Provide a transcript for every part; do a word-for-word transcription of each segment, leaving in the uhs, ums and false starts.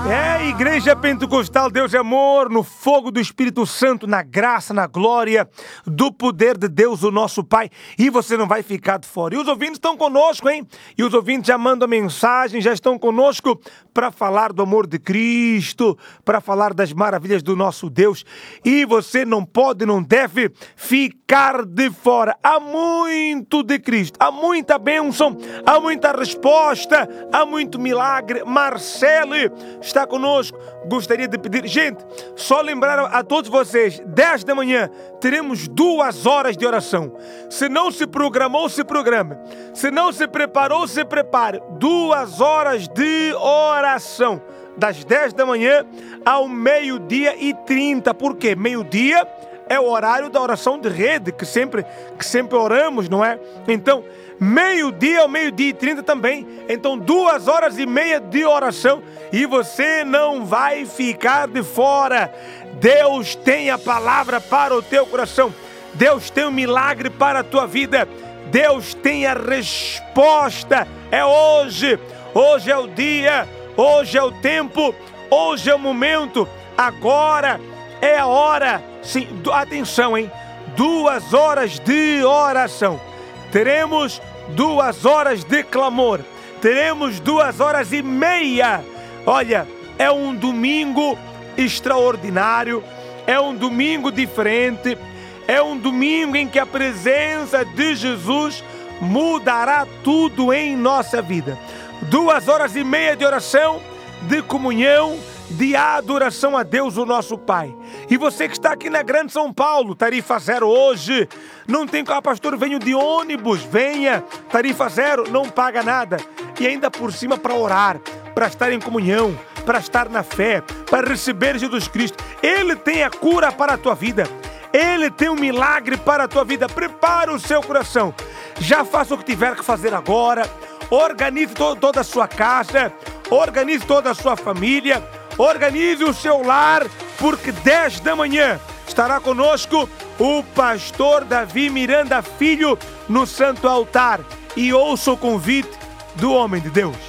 É, Igreja Pentecostal, Deus é amor, no fogo do Espírito Santo, na graça, na glória do poder de Deus, o nosso Pai. E você não vai ficar de fora. E os ouvintes estão conosco, hein? E os ouvintes já mandam mensagem, já estão conosco para falar do amor de Cristo, para falar das maravilhas do nosso Deus. E você não pode, não deve ficar de fora. Há muito de Cristo, há muita bênção, há muita resposta, há muito milagre. Marcelo está conosco. Gostaria de pedir, gente, só lembrar a todos vocês, dez da manhã teremos duas horas de oração. Se não se programou, se programe. Se não se preparou, se prepare. Duas horas de oração, das dez da manhã ao meio-dia e trinta. Por quê? Meio-dia é o horário da oração de rede, que sempre, que sempre oramos, não é? Então, meio-dia ao meio-dia e trinta também. Então, duas horas e meia de oração e você não vai ficar de fora. Deus tem a palavra para o teu coração. Deus tem um milagre para a tua vida. Deus tem a resposta. É hoje. Hoje é o dia. Hoje é o tempo. Hoje é o momento. Agora é a hora. Sim, atenção, hein? Duas horas de oração. Teremos duas horas de clamor. Teremos duas horas e meia. Olha, é um domingo extraordinário. É um domingo diferente. É um domingo em que a presença de Jesus mudará tudo em nossa vida. Duas horas e meia de oração, de comunhão, de adoração a Deus, o nosso Pai. E você que está aqui na Grande São Paulo, tarifa zero hoje. Não tem como, pastor, venho de ônibus. Venha, tarifa zero, não paga nada. E ainda por cima para orar, para estar em comunhão, para estar na fé, para receber Jesus Cristo. Ele tem a cura para a tua vida. Ele tem um milagre para a tua vida. Prepara o seu coração. Já faça o que tiver que fazer agora. Organize to- toda a sua casa. Organize toda a sua família. Organize o seu lar, porque dez da manhã estará conosco o pastor Davi Miranda Filho no Santo Altar. E ouça o convite do homem de Deus.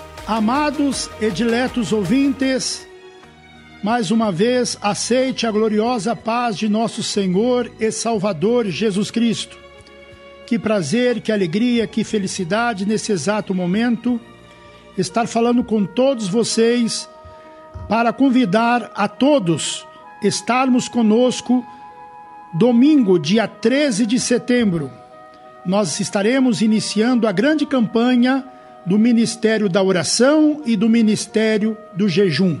Amados e diletos ouvintes, mais uma vez aceite a gloriosa paz de nosso Senhor e Salvador Jesus Cristo. Que prazer, que alegria, que felicidade nesse exato momento estar falando com todos vocês para convidar a todos estarmos conosco domingo, dia treze de setembro. Nós estaremos iniciando a grande campanha do Ministério da Oração e do Ministério do Jejum.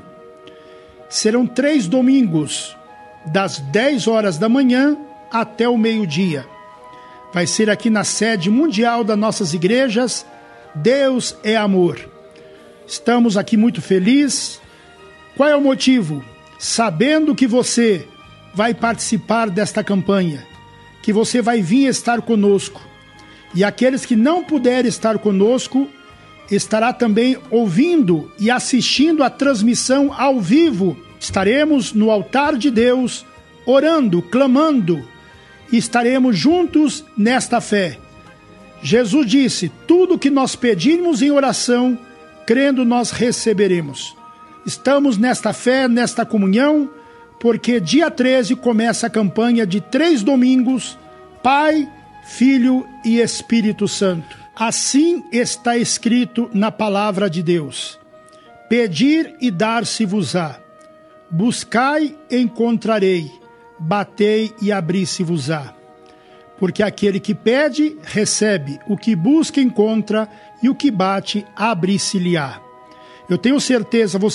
Serão três domingos, das dez horas da manhã até o meio-dia. Vai ser aqui na sede mundial das nossas igrejas. Deus é amor. Estamos aqui muito felizes. Qual é o motivo? Sabendo que você vai participar desta campanha, que você vai vir estar conosco. E aqueles que não puderem estar conosco, estará também ouvindo e assistindo a transmissão ao vivo. Estaremos no altar de Deus, orando, clamando, e estaremos juntos nesta fé. Jesus disse, tudo que nós pedirmos em oração, crendo nós receberemos. Estamos nesta fé, nesta comunhão, porque dia treze começa a campanha de três domingos, Pai, Filho e Espírito Santo. Assim está escrito na palavra de Deus. Pedir e dar-se-vos-á. Buscai e encontrarei. Batei e abri-se-vos-á. Porque aquele que pede, recebe. O que busca, encontra. E o que bate, abre-se-lhe-á. Eu tenho certeza, você